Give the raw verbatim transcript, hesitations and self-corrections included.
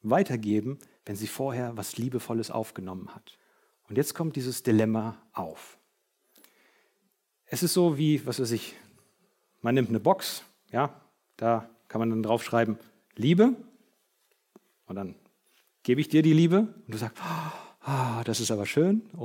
weitergeben, wenn sie vorher was Liebevolles aufgenommen hat. Und jetzt kommt dieses Dilemma auf. Es ist so wie, was weiß ich, man nimmt eine Box, ja, da kann man dann draufschreiben, Liebe, und dann gebe ich dir die Liebe und du sagst, ah, das ist aber schön.